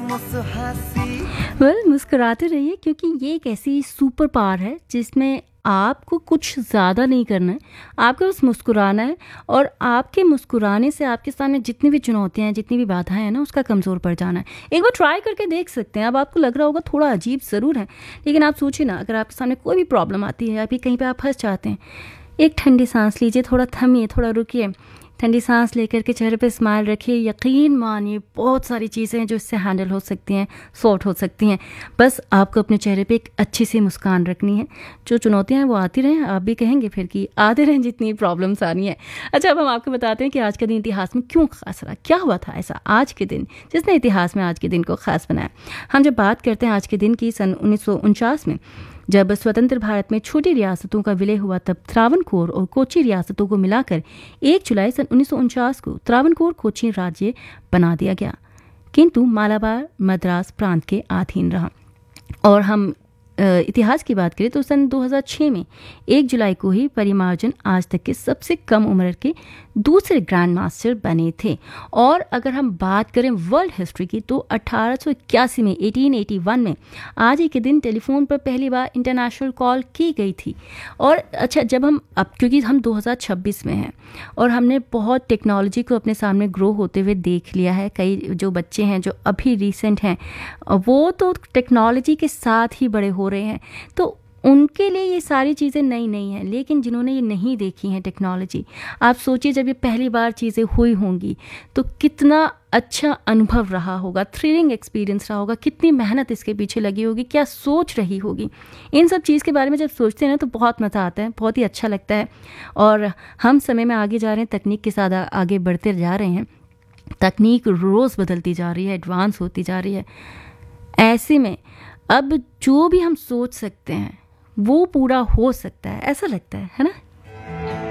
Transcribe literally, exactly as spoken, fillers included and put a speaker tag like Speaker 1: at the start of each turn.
Speaker 1: Well well, मुस्कुराते रहिए, क्योंकि ये एक ऐसी सुपर पावर है जिसमें आपको कुछ ज़्यादा नहीं करना है, आपको बस मुस्कुराना है। और आपके मुस्कुराने से आपके सामने जितनी भी चुनौतियां हैं, जितनी भी बाधाएं हैं ना, उसका कमज़ोर पड़ जाना है। एक बार ट्राई करके देख सकते हैं। अब आपको लग रहा होगा थोड़ा अजीब ज़रूर है, लेकिन आप सोचिए ना, अगर आपके सामने कोई भी प्रॉब्लम आती है, अभी कहीं पर आप फंस जाते हैं, एक ठंडी सांस लीजिए, थोड़ा थमिए, थोड़ा रुकिए, ठंडी सांस लेकर के चेहरे पे स्माइल रखिए। यकीन मानिए बहुत सारी चीज़ें हैं जो इससे हैंडल हो सकती हैं, सॉर्ट हो सकती हैं। बस आपको अपने चेहरे पे एक अच्छी सी मुस्कान रखनी है। जो चुनौतियां हैं वो आती रहें, आप भी कहेंगे फिर कि आते रहें जितनी प्रॉब्लम्स आ रही हैं। अच्छा, अब हम आपको बताते हैं कि आज का दिन इतिहास में क्यों खास रहा, क्या हुआ था ऐसा आज के दिन जिसने इतिहास में आज के दिन को खास बनाया। हम जब बात करते हैं आज के दिन की, सन उन्नीस सौ उनचास में जब स्वतंत्र भारत में छोटी रियासतों का विलय हुआ, तब त्रावणकोर और कोची रियासतों को मिलाकर एक जुलाई सन उन्नीस सौ उनचास को त्रावणकोर कोची राज्य बना दिया गया, किंतु मालाबार मद्रास प्रांत के अधीन रहा। और हम इतिहास की बात करें तो सन दो हज़ार छह में एक जुलाई को ही परिमार्जन आज तक के सबसे कम उम्र के दूसरे ग्रैंड मास्टर बने थे। और अगर हम बात करें वर्ल्ड हिस्ट्री की, तो अठारह सौ इक्यासी में अठारह सौ इक्यासी में आज ही के दिन टेलीफोन पर पहली बार इंटरनेशनल कॉल की गई थी। और अच्छा, जब हम अब क्योंकि हम दो हज़ार छब्बीस में हैं और हमने बहुत टेक्नोलॉजी को अपने सामने ग्रो होते हुए देख लिया है। कई जो बच्चे हैं जो अभी रिसेंट हैं, वो तो टेक्नोलॉजी के साथ ही बड़े हो रहे हैं, तो उनके लिए ये सारी चीज़ें नई नहीं हैं। लेकिन जिन्होंने ये नहीं देखी हैं टेक्नोलॉजी, आप सोचिए जब ये पहली बार चीज़ें हुई होंगी तो कितना अच्छा अनुभव रहा होगा, थ्रिलिंग एक्सपीरियंस रहा होगा, कितनी मेहनत इसके पीछे लगी होगी, क्या सोच रही होगी। इन सब चीज़ के बारे में जब सोचते हैं ना तो बहुत मज़ा आता है, बहुत ही अच्छा लगता है। और हम समय में आगे जा रहे हैं, तकनीक के साथ आगे बढ़ते जा रहे हैं। तकनीक रोज़ बदलती जा रही है, एडवांस होती जा रही है। ऐसे में अब जो भी हम सोच सकते हैं वो पूरा हो सकता है, ऐसा लगता है है ना।